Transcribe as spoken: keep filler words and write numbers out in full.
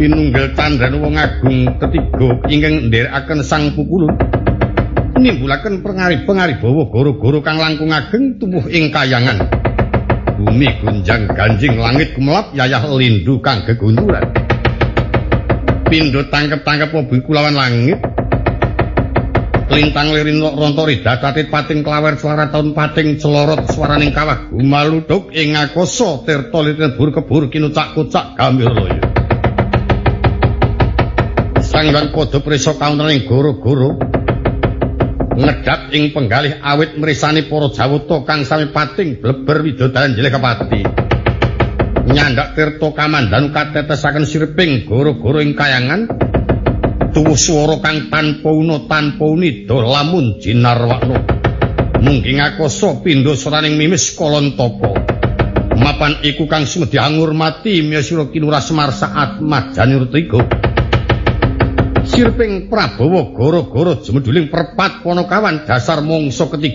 Pinunggal tandhan wong agung ketiga ingkang ndherekaken sang pukulun nimbulaken pengarip-pengaribawa gara-gara kang langkung ageng tuwuh ing kayangan. Bumi gunjang ganjing langit kumelap yayah lindu kang gegunduran. Pindho tangkep-tangkep mobil kulawan langit. Lintang lirin ronto rida katit pating klawer suara taun pating celorot swaraning kawah gumaludhuk ing akasa tirta litebur kebur kinucak-kucak gambil loya. Sang Hyang padha prisa kauntening goro-goro ngedap ing penggalih awit mrisani para jawata kang sami pating bleber widodaran jeleh kepati. Nyandak tirta kamandhan katetesaken sirping goro-goro ing kayangan. Tuwuh swara kang tanpa una tanpa unida lamun jinarwana mungging akasa pindha swaraning mimis kalontapa mapan iku kang sumedya ngurmati miyasira kinura Semar saat majane Rutiga sirping Prabawa gara-gara jemedhuling perpat Panakawan dasar mangsa ketiga